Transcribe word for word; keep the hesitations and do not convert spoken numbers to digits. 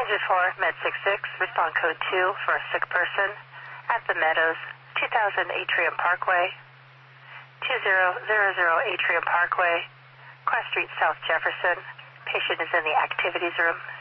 Engine four, Med six six, respond code two for a sick person at the Meadows, two thousand Atrium Parkway, two zero zero zero Atrium Parkway, Cross Street, South Jefferson. Patient is in the activities room.